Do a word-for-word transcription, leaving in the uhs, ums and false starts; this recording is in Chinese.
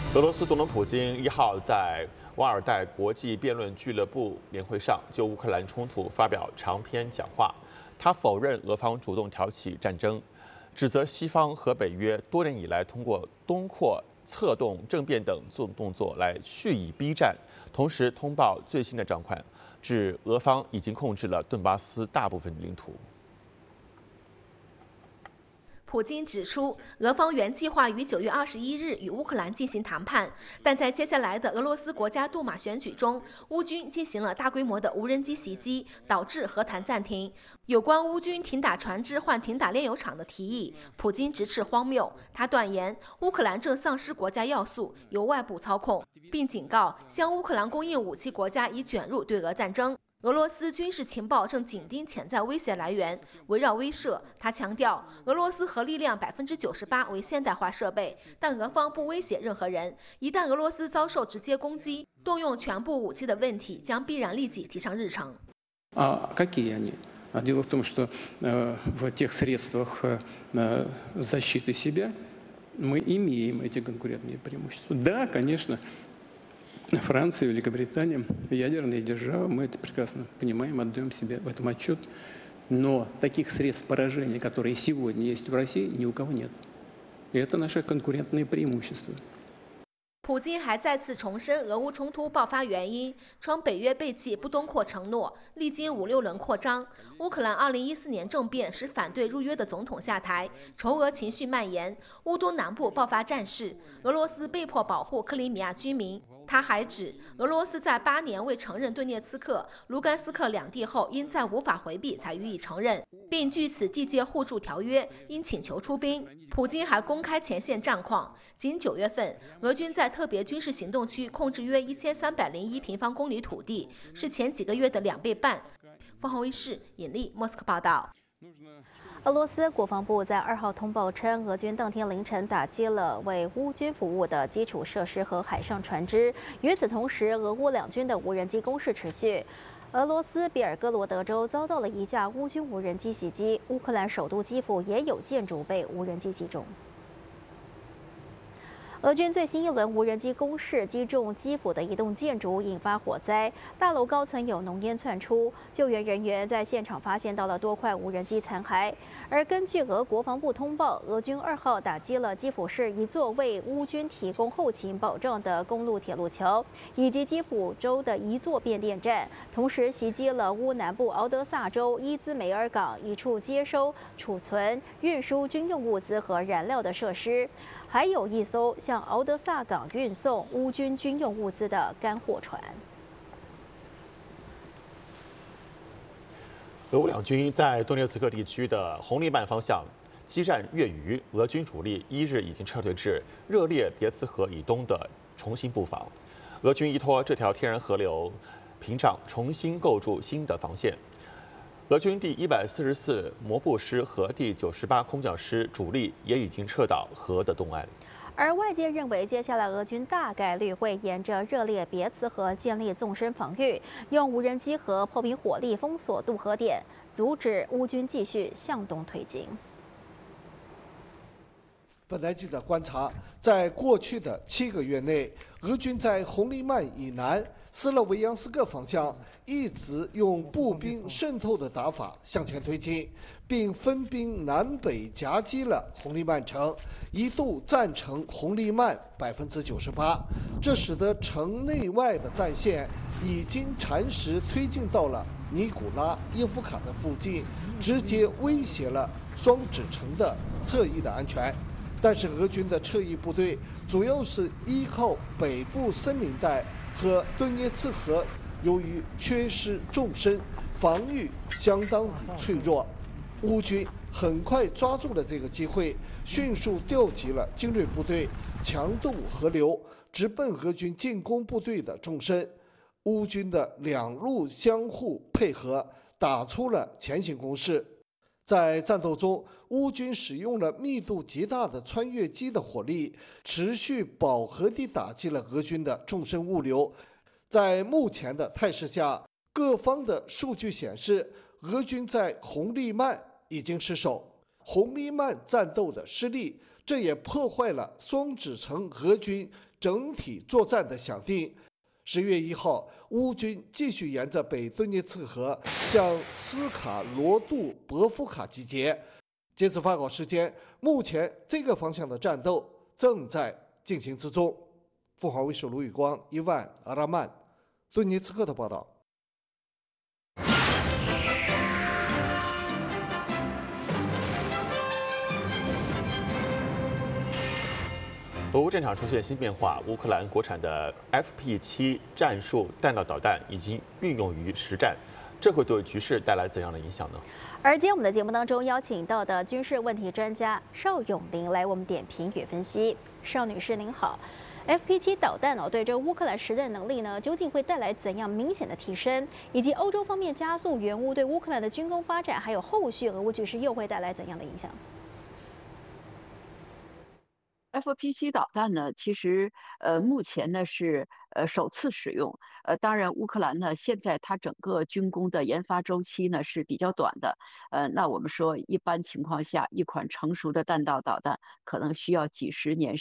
俄罗斯总统普京一号在瓦尔代国际辩论俱乐部年会上就乌克兰冲突发表长篇讲话。他否认俄方主动挑起战争，指责西方和北约多年以来通过东扩、策动政变等动作来蓄意逼战，同时通报最新的账款，指俄方已经控制了顿巴斯大部分领土。 普京指出，俄方原计划于九月二十一日与乌克兰进行谈判，但在接下来的俄罗斯国家杜马选举中，乌军进行了大规模的无人机袭击，导致和谈暂停。有关乌军停打船只换停打炼油厂的提议，普京直斥荒谬。他断言，乌克兰正丧失国家要素，由外部操控，并警告向乌克兰供应武器国家已卷入对俄战争。俄罗斯军事情报正紧盯潜在威胁来源，围绕威慑，他强调，俄罗斯核力量百分之九十八为现代化设备，但俄方不威胁任何人。一旦俄罗斯遭受直接攻击，动用全部武器的问题将必然立即提上日程。 А какие они? Дело в том, что в тех средствах защиты себя мы имеем эти конкурентные преимущества. Да, конечно. Франция, Великобритания, ядерные державы, мы это прекрасно понимаем, отдаем себе в этом отчет. Но таких средств поражения, которые сегодня есть в России, ни у кого нет. И это наше конкурентное преимущество. 普京还再次重申俄乌冲突爆发原因，称北约背弃不东扩承诺，历经五六轮扩张。乌克兰二零一四年政变使反对入约的总统下台，仇俄情绪蔓延，乌东南部爆发战事，俄罗斯被迫保护克里米亚居民。他还指，俄罗斯在八年未承认顿涅茨克、卢甘斯克两地后，因再无法回避才予以承认，并据此缔结互助条约，因请求出兵。普京还公开前线战况，仅九月份，俄军在特别军事行动区控制约一千三百零一平方公里土地，是前几个月的两倍半。凤凰卫视尹丽莫斯科报道。 俄罗斯国防部在二号通报称，俄军当天凌晨打击了为乌军服务的基础设施和海上船只。与此同时，俄乌两军的无人机攻势持续。俄罗斯比尔哥罗德州遭到了一架乌军无人机袭击，乌克兰首都基辅也有建筑被无人机击中。俄军最新一轮无人机攻势击中基辅的一栋建筑，引发火灾，大楼高层有浓烟窜出。救援人员在现场发现到了多块无人机残骸。而根据俄国防部通报，俄军二号打击了基辅市一座为乌军提供后勤保障的公路铁路桥，以及基辅州的一座变电站，同时袭击了乌南部敖德萨州伊兹梅尔港一处接收、储存、运输军用物资和燃料的设施。还有一艘向敖德萨港运送乌军军用物资的干货船。 俄乌两军在顿涅茨克地区的红利曼方向激战月余，俄军主力一日已经撤退至热列别茨河以东的重新布防。俄军依托这条天然河流屏障，重新构筑新的防线。俄军第一百四十四摩步师和第九十八空降师主力也已经撤到河的东岸。 而外界认为，接下来俄军大概率会沿着热列别茨河建立纵深防御，用无人机和炮兵火力封锁渡河点，阻止乌军继续向东推进。 本台记者观察，在过去的七个月内，俄军在红利曼以南斯洛维扬斯克方向一直用步兵渗透的打法向前推进，并分兵南北夹击了红利曼城，一度占城红利曼百分之九十八。这使得城内外的战线已经蚕食推进到了尼古拉耶夫卡的附近，直接威胁了双子城的侧翼的安全。但是俄军的侧翼部队主要是依靠北部森林带和顿涅茨河，由于缺失纵深，防御相当于脆弱。乌军很快抓住了这个机会，迅速调集了精锐部队，强渡河流，直奔俄军进攻部队的纵深。乌军的两路相互配合，打出了前行攻势。在战斗中，乌军使用了密度极大的穿越机的火力，持续饱和地打击了俄军的纵深物流。在目前的态势下，各方的数据显示，俄军在红利曼已经失守。红利曼战斗的失利， 这也破坏了松指城俄军整体作战的想定。十月一号，乌军继续沿着北顿涅茨河向斯卡罗杜博夫卡集结。截至发稿时间，目前这个方向的战斗正在进行之中。凤凰卫视卢宇光、伊万·阿拉曼，顿涅茨克的报道。 俄乌战场出现新变化，乌克兰国产的 F P 七战术弹道导弹已经运用于实战，这会对局势带来怎样的影响呢？ 而今天我们的节目当中邀请到的军事问题专家邵永林来我们点评与分析。邵女士您好。F P 七导弹哦，对这乌克兰实战能力呢，究竟会带来怎样明显的提升？以及欧洲方面加速援乌对乌克兰的军工发展，还有后续俄乌局势又会带来怎样的影响？ F P 七导弹呢，其实呃目前呢是呃首次使用，呃当然乌克兰呢现在它整个军工的研发周期呢是比较短的，呃那我们说一般情况下一款成熟的弹道导弹可能需要几十年